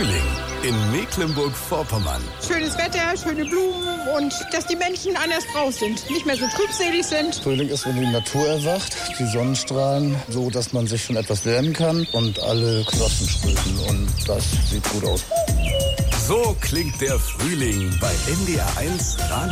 Frühling in Mecklenburg-Vorpommern. Schönes Wetter, schöne Blumen und dass die Menschen anders drauf sind, nicht mehr so trübselig sind. Frühling ist, wenn die Natur erwacht, die Sonnenstrahlen, so dass man sich schon etwas wärmen kann und alle Knospen sprühen und das sieht gut aus. So klingt der Frühling bei NDR 1 Radio.